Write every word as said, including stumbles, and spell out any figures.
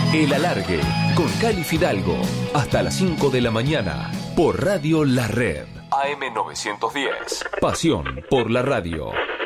El Alargue, con Cali Fidalgo, hasta las cinco de la mañana, por Radio La Red. A M novecientos diez. Pasión por la radio.